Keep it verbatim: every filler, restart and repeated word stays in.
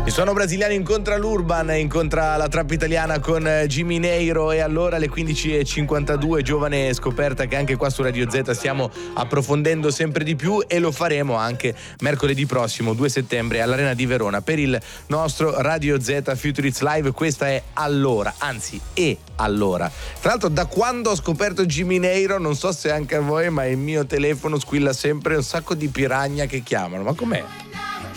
Il suono brasiliano incontra l'urban, incontra la trap italiana con Jimmy Neiro, e allora alle quindici e cinquantadue giovane scoperta che anche qua su Radio Z stiamo approfondendo sempre di più, e lo faremo anche mercoledì prossimo due settembre all'Arena di Verona per il nostro Radio Z Future Hits Live. Questa è Allora, anzi e allora. Tra l'altro, da quando ho scoperto Jimmy Neiro, non so se anche a voi, ma il mio telefono squilla sempre un sacco di piragna che chiamano. Ma com'è?